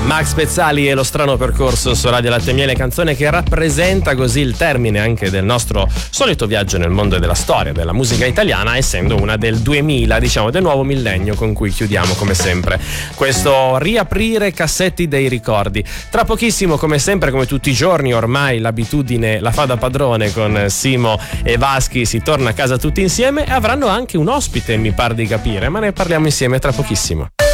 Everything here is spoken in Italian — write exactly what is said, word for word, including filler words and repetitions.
Max Pezzali e lo strano percorso su Radio Latte e Miele, canzone che rappresenta così il termine anche del nostro solito viaggio nel mondo della storia della musica italiana, essendo una del duemila, diciamo del nuovo millennio, con cui chiudiamo come sempre questo riaprire cassetti dei ricordi. Tra pochissimo, come sempre, come tutti i giorni ormai l'abitudine la fa da padrone, con Simo e Vaschi si torna a casa tutti insieme e avranno anche un ospite, mi par di capire, ma ne parliamo insieme tra pochissimo.